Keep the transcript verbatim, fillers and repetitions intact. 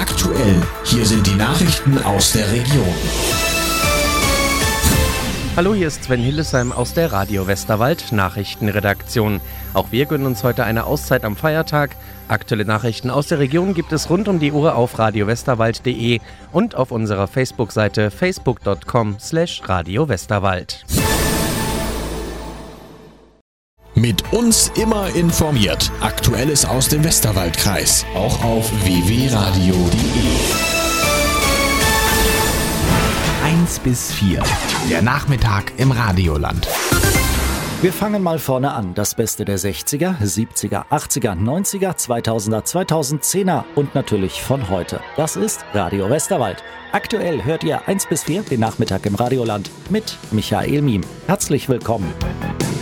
Aktuell, hier sind die Nachrichten aus der Region. Hallo, hier ist Sven Hillesheim aus der Radio Westerwald Nachrichtenredaktion. Auch wir gönnen uns heute eine Auszeit am Feiertag. Aktuelle Nachrichten aus der Region gibt es rund um die Uhr auf radio westerwald punkt de und auf unserer Facebook-Seite facebook punkt com slash radio westerwald. Mit uns immer informiert. Aktuelles aus dem Westerwaldkreis. Auch auf w w radio punkt de. eins bis vier. Der Nachmittag im Radioland. Wir fangen mal vorne an. Das Beste der sechziger, siebziger, achtziger, neunziger, zweitausender, zweitausendzehner und natürlich von heute. Das ist Radio Westerwald. Aktuell hört ihr eins bis vier, den Nachmittag im Radioland mit Michael Miem. Herzlich willkommen.